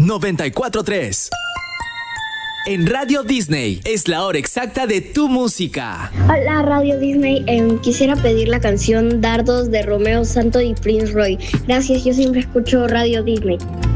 94.3. En Radio Disney es la hora exacta de tu música. Hola Radio Disney, quisiera pedir la canción Dardos de Romeo Santos y Prince Roy. Gracias, yo siempre escucho Radio Disney.